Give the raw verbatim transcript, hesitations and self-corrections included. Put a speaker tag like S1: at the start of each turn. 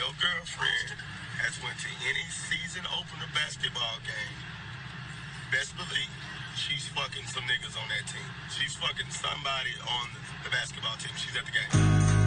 S1: your girlfriend has went to any season opener basketball game, best believe she's fucking some niggas on that team. She's fucking somebody on the basketball team. She's at the game.